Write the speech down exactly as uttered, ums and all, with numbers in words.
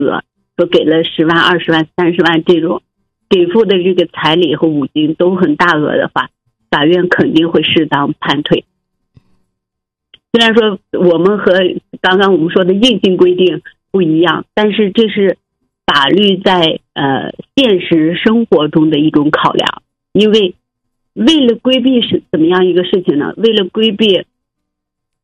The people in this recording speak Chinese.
额，说给了十万、二十万、三十万这种，给付的这个彩礼和五金都很大额的话，法院肯定会适当判退。虽然说我们和刚刚我们说的硬性规定不一样，但是这是法律在呃现实生活中的一种考量。因为为了规避是怎么样一个事情呢？为了规避